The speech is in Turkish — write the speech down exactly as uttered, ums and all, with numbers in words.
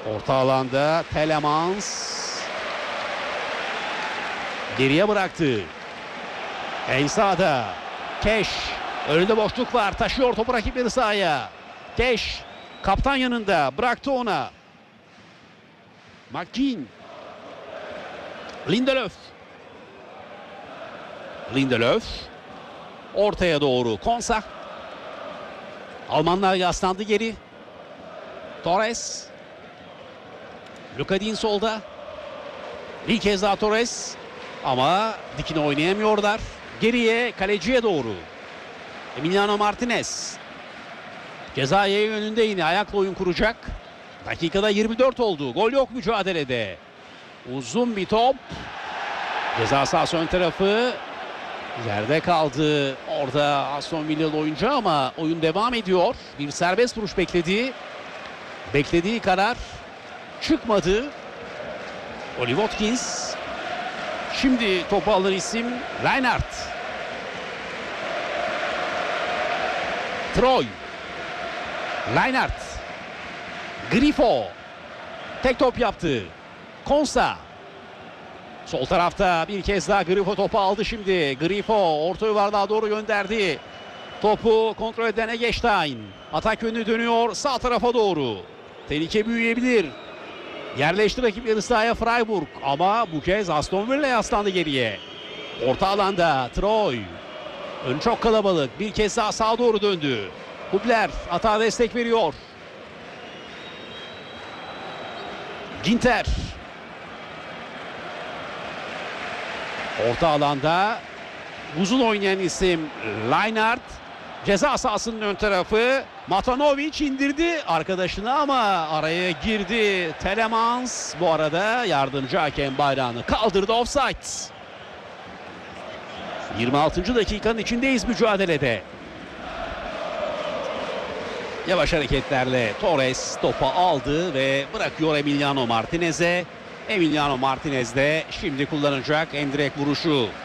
Orta alanda Telemans geriye bıraktı. En sağda Keş. Önünde boşluk var. Taşıyor topu rakipleri sahaya. Keş kaptan yanında. Bıraktı ona. McKean. Lindelöf. Lindelöf. Ortaya doğru. Konsa. Almanlar yaslandı geri. Torres. Lukadin solda. Bir kez daha Torres. Ama dikine oynayamıyorlar. Geriye kaleciye doğru. Emiliano Martinez. Ceza yayı önünde yine ayakla oyun kuracak. Dakikada yirmi dört oldu. Gol yok mücadelede. Uzun bir top. Ceza sahası ön tarafı. Yerde kaldı orada Aston Villalı oyuncu ama oyun devam ediyor. Bir serbest vuruş bekledi. Beklediği karar çıkmadı. Oli Watkins. Şimdi topu alır isim Reinhardt. Troy. Reinhardt. Grifo. Tek top yaptı. Konsa. Sol tarafta bir kez daha Grifo topu aldı şimdi. Grifo orta yuvarlığa doğru gönderdi. Topu kontrol eden Eggestein. Atak yönü dönüyor sağ tarafa doğru. Tehlike büyüyebilir. Yerleşti rakipleri sahaya Freiburg. Ama bu kez Aston Villa yaslandı geriye. Orta alanda Troy. Ön çok kalabalık. Bir kez daha sağa doğru döndü. Hubler atağa destek veriyor. Ginter. Orta alanda uzun oynayan isim Reinhardt. Ceza sahasının ön tarafı. Matanovic indirdi arkadaşını ama araya girdi. Telemans bu arada yardımcı hakem bayrağını kaldırdı, offside. yirmi altıncı dakikanın içindeyiz mücadelede. Yavaş hareketlerle Torres topu aldı ve bırakıyor Emiliano Martinez'e. Emiliano Martinez de şimdi kullanacak en direkt vuruşu.